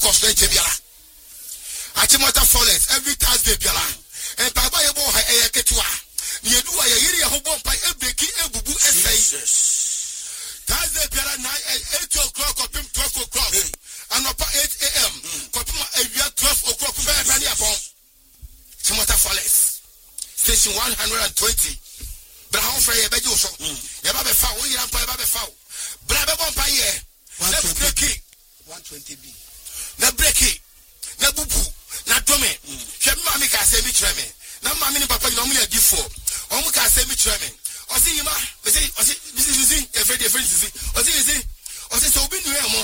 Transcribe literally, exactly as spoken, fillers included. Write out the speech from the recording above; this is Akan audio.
cost na chebiara Achimota Forest every Thursday biara and Baba Yebo ha Ketua you do a year who won't buy a breaking a bubu essay Thursday biara eight o'clock or twelve o'clock and up eight a.m. Kopima twelve o'clock very upon Chimota Forest station one hundred twenty Brown Frey Bejuso Yababe Fowl Yababe Fowl Brabbe Bompaye let's break it one twenty B na break it na bubu na dome hwe mama ka say mi kyereme na mama ni papa ni omo ya gifo omo ka say mi kyereme o say yima o say o say this is this every different this o say this o say so obi nu e mo